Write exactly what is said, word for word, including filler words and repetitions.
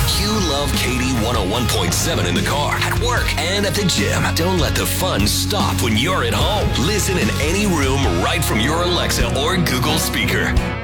You love Katie one oh one point seven in the car, at work, and at the gym. Don't let the fun stop when you're at home. Listen in any room right from your Alexa or Google speaker.